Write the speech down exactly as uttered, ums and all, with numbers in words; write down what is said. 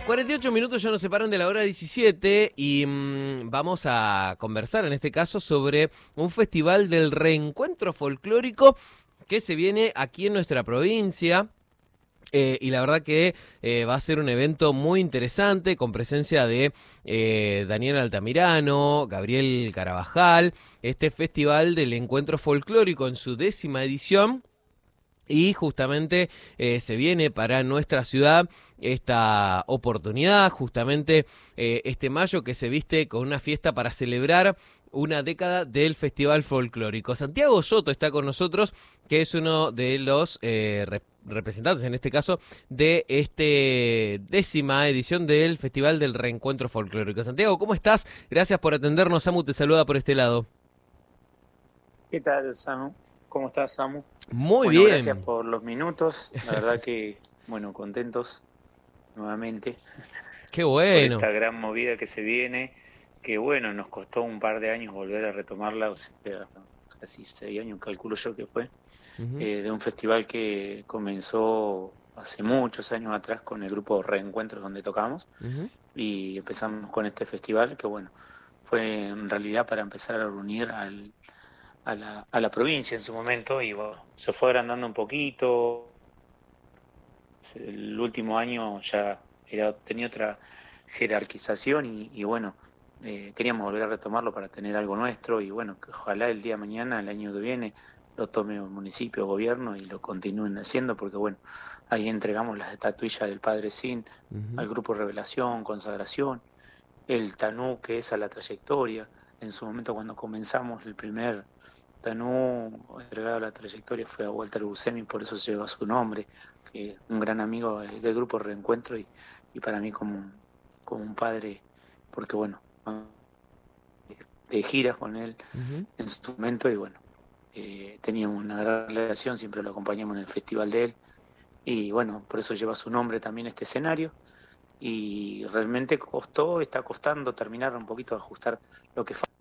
cuarenta y ocho minutos ya nos separan de la hora diecisiete y mmm, vamos a conversar en este caso sobre un festival del reencuentro folclórico que se viene aquí en nuestra provincia. Eh, y la verdad que eh, va a ser un evento muy interesante con presencia de eh, Daniel Altamirano, Gabriel Carabajal, este festival del encuentro folclórico en su décima edición. Y justamente eh, se viene para nuestra ciudad esta oportunidad, justamente eh, este mayo que se viste con una fiesta para celebrar una década del Festival Folclórico. Santiago Soto está con nosotros, que es uno de los eh, rep representantes, en este caso, de esta décima edición del Festival del Reencuentro Folclórico. Santiago, ¿cómo estás? Gracias por atendernos. Samu te saluda por este lado. ¿Qué tal, Samu? ¿Cómo estás, Samu? Muy bueno, bien. Gracias por los minutos. La verdad que, bueno, contentos nuevamente. Qué bueno. Por esta gran movida que se viene, que bueno, nos costó un par de años volver a retomarla, o sea, casi seis años, calculo yo que fue, uh-huh. eh, de un festival que comenzó hace muchos años atrás con el grupo Reencuentros donde tocamos, uh-huh. y empezamos con este festival que, bueno, fue en realidad para empezar a reunir al A la, a la provincia en su momento y bueno, se fue agrandando un poquito. El último año ya era, tenía otra jerarquización y, y bueno, eh, queríamos volver a retomarlo para tener algo nuestro y bueno, que ojalá el día de mañana, el año que viene, lo tome el municipio, gobierno y lo continúen haciendo porque bueno, ahí entregamos las estatuillas del Padre Sin, uh-huh. al Grupo Revelación, Consagración, el Tanú que es a la trayectoria. En su momento cuando comenzamos el primer Tanú entregado a la trayectoria fue a Walter Buscemi, por eso se lleva su nombre, que es un gran amigo del grupo Reencuentro y, y para mí como un, como un padre, porque bueno, de giras con él uh-huh. en su momento y bueno, eh, teníamos una gran relación, siempre lo acompañamos en el festival de él y bueno, por eso lleva su nombre también este escenario y realmente costó, está costando terminar un poquito de ajustar lo que falta.